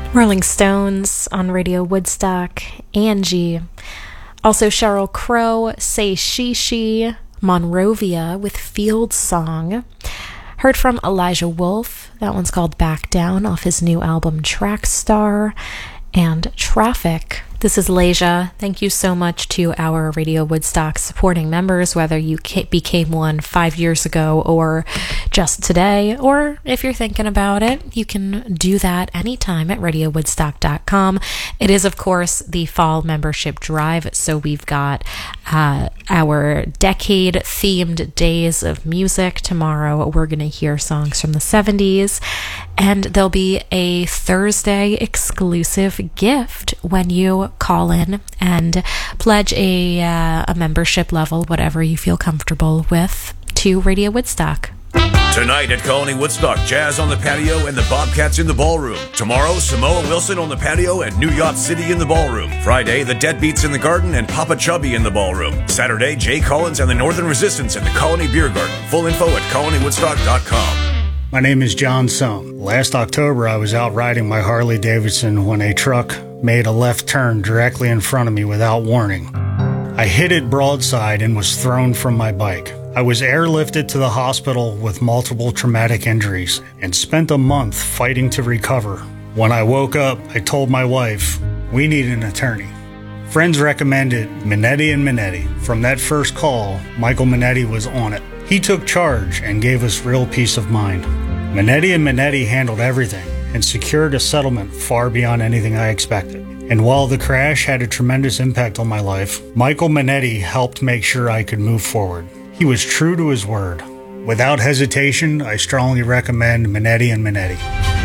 Rolling Stones on Radio Woodstock, Angie. Also Sheryl Crow, Say She, Monrovia with Field Song. Heard from Elijah Wolf, that one's called Back Down off his new album Trackstar. And Traffic. This is Leja. Thank you so much to our Radio Woodstock supporting members, whether you became one 5 years ago or just today, or if you're thinking about it, you can do that anytime at radiowoodstock.com. It is, of course, the fall membership drive, so we've got our decade-themed days of music. Tomorrow, we're going to hear songs from the 70s, and there'll be a Thursday exclusive gift when you call in and pledge a membership level, whatever you feel comfortable with, to Radio Woodstock. Tonight at Colony Woodstock, Jazz on the patio and the Bobcats in the ballroom. Tomorrow, Samoa Wilson on the patio and New Yacht City in the ballroom. Friday, the Deadbeats in the garden and Papa Chubby in the ballroom. Saturday, Jay Collins and the Northern Resistance in the Colony Beer Garden. Full info at colonywoodstock.com. My name is John Sohm. Last October, I was out riding my Harley Davidson when a truck made a left turn directly in front of me without warning. I hit it broadside and was thrown from my bike. I was airlifted to the hospital with multiple traumatic injuries and spent a month fighting to recover. When I woke up, I told my wife, we need an attorney. Friends recommended Minetti & Minetti. From that first call, Michael Minetti was on it. He took charge and gave us real peace of mind. Minetti & Minetti handled everything and secured a settlement far beyond anything I expected. And while the crash had a tremendous impact on my life, Michael Minetti helped make sure I could move forward. He was true to his word. Without hesitation, I strongly recommend Minetti & Minetti.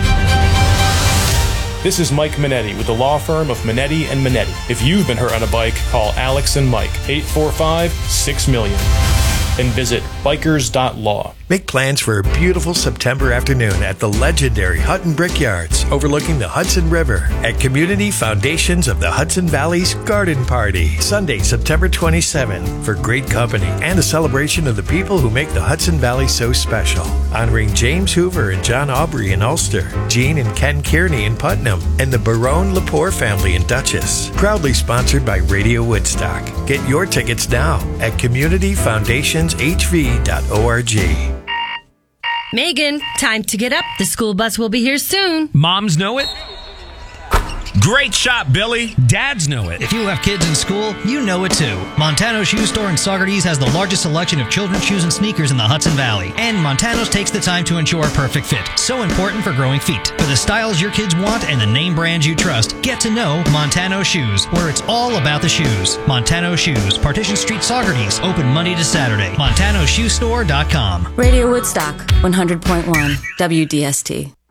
This is Mike Minetti with the law firm of Minetti & Minetti. If you've been hurt on a bike, call Alex and Mike, 845-6-MILLION. And visit bikers.law. Make plans for a beautiful September afternoon at the legendary Hutton Brickyards overlooking the Hudson River at Community Foundations of the Hudson Valley's Garden Party, Sunday, September 27th, for great company and a celebration of the people who make the Hudson Valley so special. Honoring James Hoover and John Aubrey in Ulster, Gene and Ken Kearney in Putnam, and the Barone Lepore family in Dutchess. Proudly sponsored by Radio Woodstock. Get your tickets now at communityfoundationshv.org. Megan, time to get up. The school bus will be here soon. Moms know it. Great shot, Billy. Dads know it. If you have kids in school, you know it too. Montano's Shoe Store in Saugerties has the largest selection of children's shoes and sneakers in the Hudson Valley. And Montano's takes the time to ensure a perfect fit. So important for growing feet. For the styles your kids want and the name brands you trust, get to know Montano Shoes, where it's all about the shoes. Montano Shoes, Partition Street, Saugerties, open Monday to Saturday. MontanoShoeStore.com. Radio Woodstock, 100.1 WDST.